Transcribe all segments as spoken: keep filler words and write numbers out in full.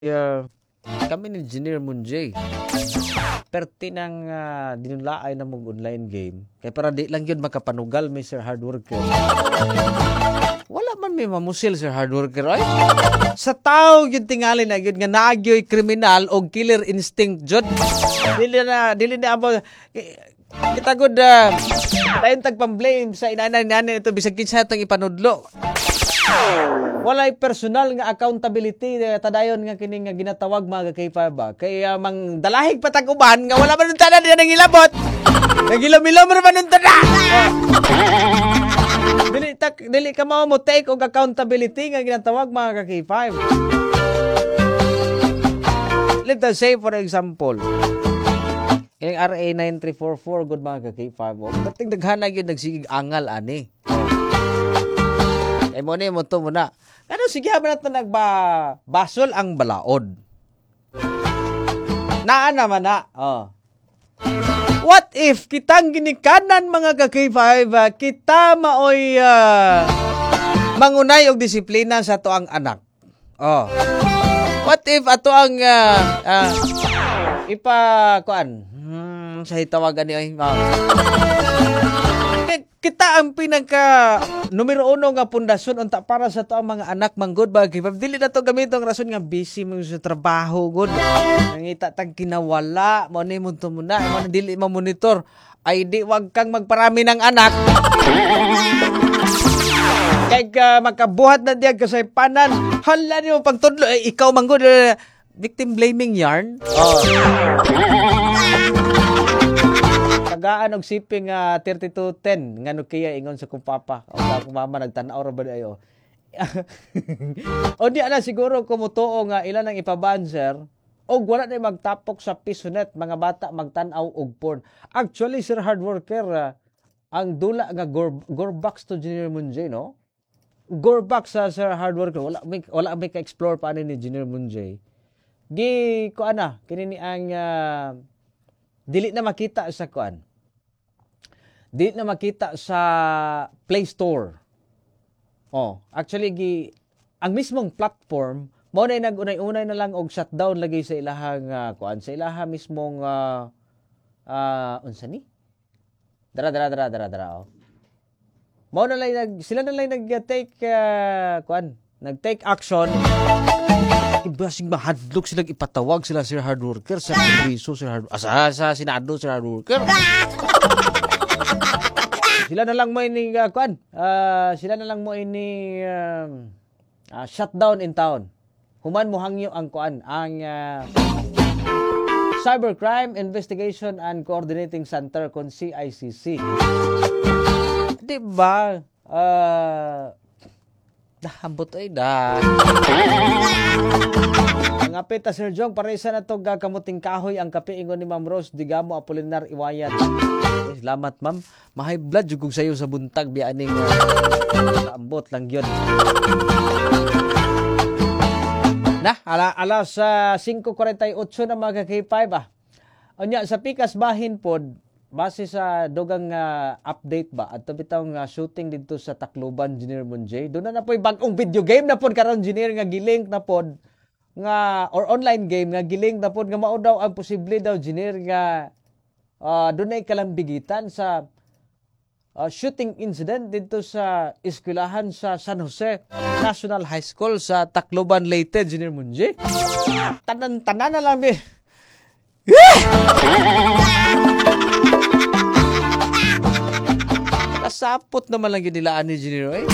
Yeah, kami ni Engineer Munjay. Perti ng uh, dinulaay na mong online game. Kaya para di lang yun makapanugal, Mister Hard Worker. Wala man may mamusil, Sir Hard Worker. Ay, sa tao yun tingali na yun nga nagyo'y kriminal o killer instinct jud. Dili na, dili na amo. Kita good, uh, tayong tagpamblame sa inanay-nanay ito. Bisag kinsa itong ipanudlo. Walay personal nga accountability tadayon nga kini nga ginatawag mga kakaypa ba. Kaya mang dalahig pataguban nga wala man nun tanan na nangilabot. Nangilom-ilom man nun tanan. Dili, tak, dili ka mo mo take og accountability nga ginatawag mga kakaypa. Let us say for example, yung R A nine three four four good mga kakaypa. Dating daghanag yun nagsigig angal ani. Eh mo ni mo to muna. Ano sige ba natin nagbasol ang balaod? Naa naman na. Oh. What if kitang ginikanan mga ka-K five, kita maoy uh, mangunay og disiplina sa to ang anak? Oh. What if ato ang uh, uh, ipa kuan? Hmm, sa hitawagan ni ay. Oh. Kita ang pinaka numero uno nga pundasyon unta para sa to ang mga anak manggod ba kay dili na to gamitong rason nga busy mo sa trabaho good nangita tag kinawala mo ni mo to muna mo dili mo monitor ay di wag kang magparami ng anak kay ka makabuhat na diag kasay panan hala niyo pagtudlo eh, ikaw manggod uh, victim blaming yarn oh tagaan og siping uh, thirty-two ten ngano kaya ingon sa kong papa o sa akong mama nagtan-aw ra ba ayo o di ana siguro kumutuo nga ilan ang ipaban sir og wala na magtapok sa pisonet mga bata magtan-aw og porn actually sir hard worker uh, ang dula nga gore, gorebox to Engineer Munjay no gorebox sa uh, sir hard worker wala may, wala may ka-explore pa ni Engineer Munjay gi ko ana kini ni ang uh, dili na makita sa kuan. Dili na makita sa Play Store. Oh, actually gi ang mismong platform mo na nagunay-unay na lang og shutdown lagi sa ilahang uh, kuan sa ilaha mismong uh, uh, unsa ni? Dara dara dara dara dara oh. Mo na lang nag sila na lang nag-take uh, kuan, nag-take action. Ibasing mahadlok sila ipatawag sila Sir Hard Worker sa Kongreso Sir Hard asa sa Senado Sir Hard Worker. Sila na lang mo ini uh, kuan. Uh, sila na lang mo ini um, uh, shutdown in town. Human mo hangyo ang kuan ang uh, Cybercrime Investigation and Coordinating Center kon C I C C. Di ba? Uh, Dahambot ay da. Ang apita Sir Jong, paresa na to gakamuting kahoy ang kape ingon ni Ma'am Rose Digamo Apolinar Iwayan. Eh, salamat ma'am. Mahay blood jugog sayo sa buntag biya aning uh, ambot lang yun. Na, ala ala sa five forty-eight na mga K five ah. Onya sa pikas bahin pod base sa dogang uh, update ba at bitong uh, shooting dito sa Tacloban Engineer Munjay doon na na po'y bagong video game na pod karon engineer nga gilink na pod nga or online game nga gilink na pod nga mao daw ang posible daw engineer nga uh, doon ay kalambigitan sa uh, shooting incident dito sa eskwelahan sa San Jose National High School sa Tacloban Leyte Engineer Munjay tanan-tanan na lang be Kasapot naman lang yun nilaan ni Engineer eh.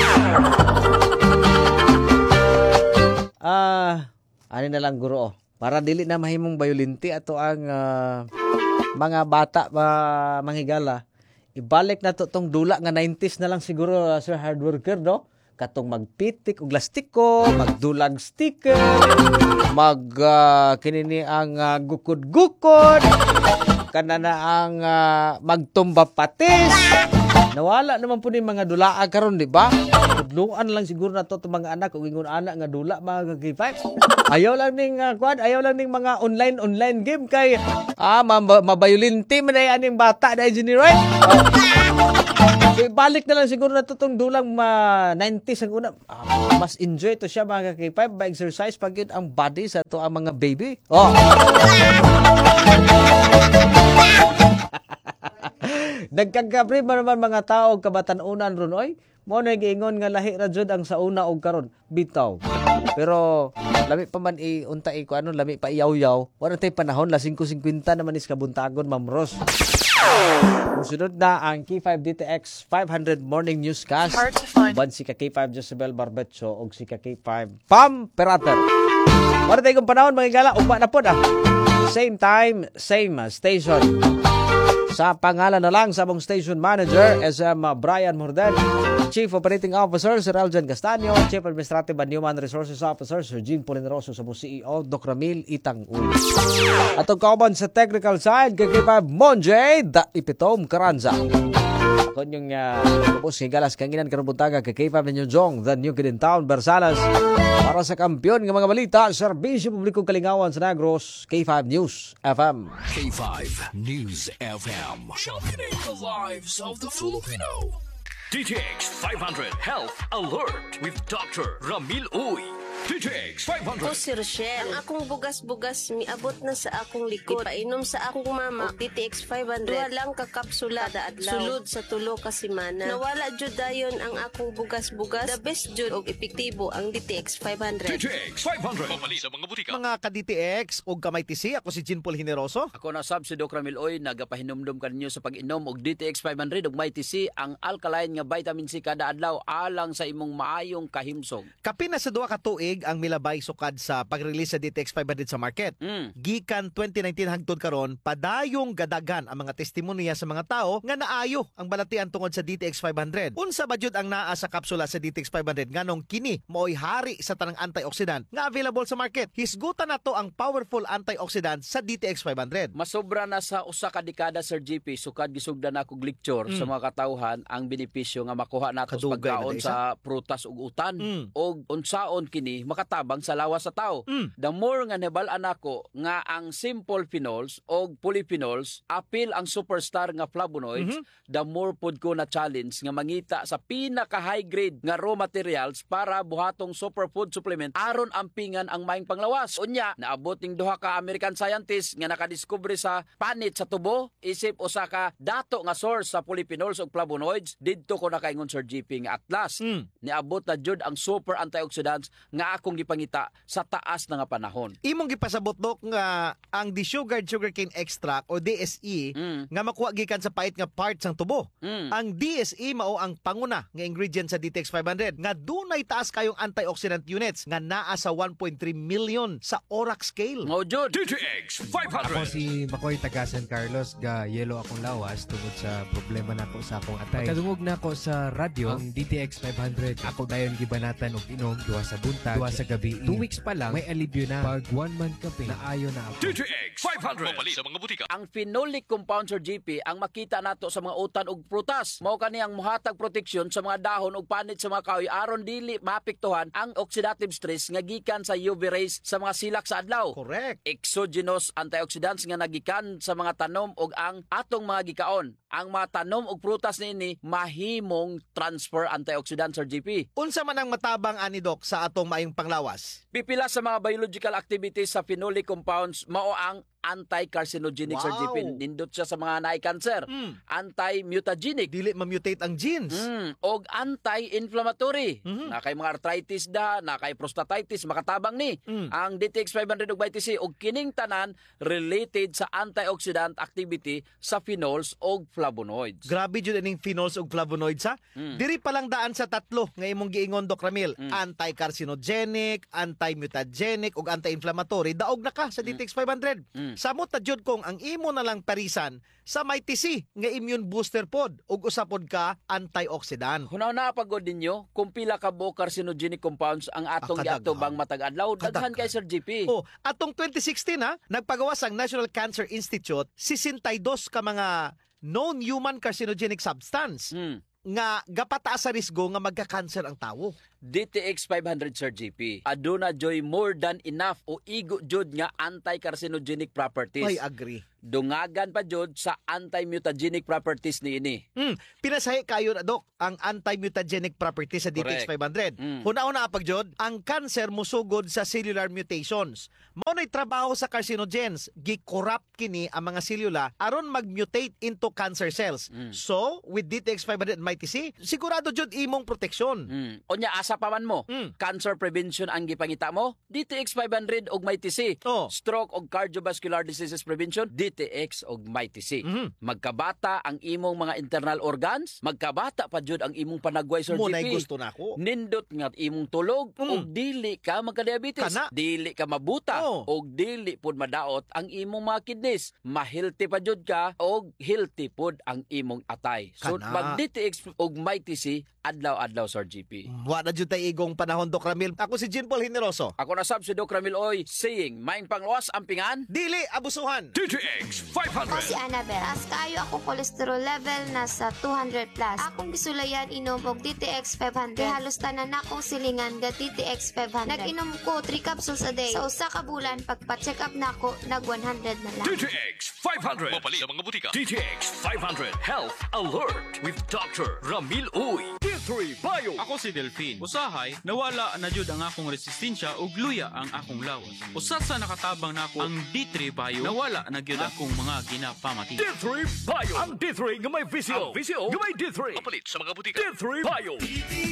Ah, ano na lang guro oh. Para dili na mahimong bayulinti ato ang uh, mga bata uh, manghigala. Ibalik na to tong dula nga nineties na lang siguro uh, Sir Hard Worker no. Katong magpitik og lastiko, magdulag sticker, mag uh, kinini ang uh, gukod-gukod, kana na ang uh, magtumba patis. Nawala naman po ni mga dulaa karon di ba? Tudluan lang siguro na to to mga anak ug ingon anak nga dula mga K five. Ayaw lang ning uh, quad, ayaw lang ning mga online online game kay ah mabayulinti man ay aning bata na engineer right? Oh. So, ibalik na lang siguro na to tong dulang ma nineties ang una. Ah, mas enjoy to siya mga K five ba exercise pag yun ang body sa to ang mga baby. Oh. Nagkagabri man naman mga tao kabatan-unan ron oy. Mo na giingon nga lahi ra jud ang sauna og karon bitaw. Pero lami pa man i unta ko ano lami pa iyaw-yaw. Wala tay panahon la five fifty naman is kabuntagon Ma'am Ros. Sunod na ang K five D T X five hundred Morning Newscast. Ban si ka K five Josebel Barbecho og si ka K five Pam Perater. Wala tay kong panahon mga gala ugma na pod ah. Same time, same station. Sa pangalan na lang sa among station manager, S M Brian Morden, Chief Operating Officer, Sir Eljan Castaño, Chief Administrative and Human Resources Officer, Sir Jean Polineroso, sa C E O, Doc Ramil Itang Uy. Atong kauban sa technical side, kay K five Monjay, da Ipitom Karanza. Ako yung uh, kapos kay Galas Kanginan Karabuntaga, kay K five Ninyo Jong, the New Kid in Town, Bersalas, para sa kampiyon ng mga balita, Serbisyo Publikong Kalingawan sa Negros, K five News F M. K five News F M. Championing the lives of the Filipino. D T X five hundred Health Alert with Doctor Ramil Uy. D T X five hundred. O Sir Rochelle, ang akong bugas-bugas miabot na sa akong likod. Painom sa akong mama, D T X five hundred. Duha lang ka kapsula kada adlaw. Sulod sa tulo ka semana. Nawala jud dayon ang akong bugas-bugas. The best jud og epektibo ang D T X five hundred. D T X five hundred. Pamali sa mga butika. Mga ka-D T X og kamay T C, ako si Jean Paul Generoso. Ako na sab si Doc Ramil Oy, nagapahinumdum kaninyo sa pag-inom og D T X five hundred ug may T C ang alkaline nga vitamin C kada adlaw alang sa imong maayong kahimsog. Kapin na sa duha ka tuig ang milabay sukad sa pag-release sa D T X five hundred sa market. Mm. Gikan twenty nineteen hangtod karon, padayong gadagan ang mga testimonya sa mga tao nga naayo ang balatian tungod sa D T X five hundred. Unsa ba jud ang naa sa kapsula sa D T X five hundred nganong kini mao'y hari sa tanang antioxidant nga available sa market. Hisgutan nato ang powerful antioxidant sa D T X five hundred. Masobra na sa usa ka dekada Sir G P sukad gisugdan ako lecture Mm. sa mga katawhan ang benepisyo nga makuha nato sa Kadugay na pagkaon isa. sa prutas ug utan Mm. og unsaon kini makatabang sa lawas sa tao. Mm. The more nga nabal-an nako nga ang simple phenols og polyphenols apil ang superstar nga flavonoids, Mhm. the more pod ko na challenge nga mangita sa pinaka high grade nga raw materials para buhatong superfood supplement aron ampingan ang maing panglawas. Unya, naabot ning duha ka American scientist nga nakadiskubre sa panit sa tubo isip usa ka dato nga source sa polyphenols ug flavonoids didto ko nakaingon Sir G P nga atlas. Mm. Niabot na jud ang super antioxidants nga akong gipangita sa taas na nga panahon. Imong gipasabot dok nga ang desugared sugarcane extract o D S E Mm. nga makuha gikan sa pait nga part sang tubo. Mm. Ang D S E mao ang panguna nga ingredient sa D T X five hundred nga dunay taas kayong antioxidant units nga naa sa one point three million sa O R A C scale. Mao jud. D T X five Ako hundred. si Makoy taga San Carlos, ga yelo akong lawas tungod sa problema nako sa akong atay. Pagkadungog nako sa radyo, ang D T X five hundred, ako dayon gibanatan og inom duha sa buntag, duha sa gabi. Two weeks pa lang may alibyo na. Pag one month kape, naayo na ako. D T X five hundred. Pamali sa mga butika. Ang phenolic compound Sir G P ang makita nato sa mga utan ug prutas. Mao kani ang muhatag proteksyon sa mga dahon ug panit sa mga kahoy aron dili maapektuhan ang oxidative stress nga gikan sa U V rays sa mga silak sa adlaw. Correct. Exogenous antioxidants nga nagikan sa mga tanom ug ang atong mga gikaon. Ang mga tanom ug prutas niini mahimong transfer antioxidant Sir G P. Unsa man ang matabang ani dok sa atong maayong panglawas? Pipila sa mga biological activities sa phenolic compounds mao ang anti-carcinogenic Sir G P. Wow. Nindot siya sa mga naay cancer. Mm. Anti-mutagenic. Dili ma-mutate ang genes. Mm, og anti-inflammatory. Mhm. Na kay mga arthritis da, na kay prostatitis, makatabang ni. Mm. Ang D T X five hundred ug vitamin C og kining tanan related sa antioxidant activity sa phenols og flavonoids. Grabe jud ining phenols ug flavonoids ha. Mm. Diri pa lang daan sa tatlo nga imong giingon Doc Ramil, Mm. anti-carcinogenic, anti-mutagenic ug anti-inflammatory. Daog na ka sa D T X five hundred. Mm. Samot ta jud kung ang imo na lang parisan sa may T C nga immune booster pod ug usapod ka antioxidant. Hunaw na pagod ninyo kung pila ka bo carcinogenic compounds ang atong Ah, kadaghan. giatubang matag adlaw daghan Kadaghan. kay Sir G P. Oh, atong twenty sixteen ha, nagpagawas ang National Cancer Institute sixty-two ka mga known human carcinogenic substance Mm. nga gapataas sa risgo nga magka-cancer ang tawo. D T X five hundred Sir G P. Aduna joy more than enough o igo jud nga anti-carcinogenic properties. Ay, agree. Dungagan pa jud sa anti-mutagenic properties ni ini. Hmm, pinasahi kayo na, Dok, ang anti-mutagenic properties sa D T X Correct. five hundred. Mm. Huna-una apag jud, ang cancer musugod sa cellular mutations. Mao nay trabaho sa carcinogens, gi-corrupt kini ang mga selula aron mag-mutate into cancer cells. Mm. So, with D T X five hundred and Mighty C, sigurado jud imong proteksyon. Mm. Unya asa pa man mo, Mm. cancer prevention ang gipangita mo, D T X five hundred og Mighty C. Oh. Stroke og cardiovascular diseases prevention, D T X og Mighty C. Mhm. Magkabata ang imong mga internal organs, magkabata pa jud ang imong panagway Sir Mo G nay P. gusto nako. Nindot nga imong tulog Mm. og dili ka magka-diabetes, Kana. dili ka mabuta Oh. og dili pud madaot ang imong mga kidneys. Ma-healthy pa jud ka og healthy pud ang imong atay. So Kana. mag D T X og Mighty C adlaw-adlaw Sir G P. Wa na jud tay igong panahon, Dok Ramil. Ako si Jean Paul Generoso. Ako na sab si Doc Ramil Oy saying, maing panglawas ang pingan. Dili abusuhan. D T X five Ako hundred. si Annabel. As kayo ako cholesterol level nasa two hundred plus. Akong gisulayan inom og D T X five hundred. Kaya halos tanan akong silingan ga D T X five hundred. Nag-inom ko three capsules a day. Sa usa ka bulan pagpa-check up nako nag one hundred na lang. D T X five hundred. Mapalit sa mga butika. D T X five hundred Health Alert with Doctor Ramil Uy. D three Bio. Ako si Delphine. Usahay, nawala na jud ang akong resistensya ug luya ang akong lawas. Usa sa nakatabang nako ang D three Bio, nawala na gyud akong mga ginapamati. D three Bio. Ang D three nga may V C O. Ang V C O nga may D three. Mapalit sa mga butika. D three Bio.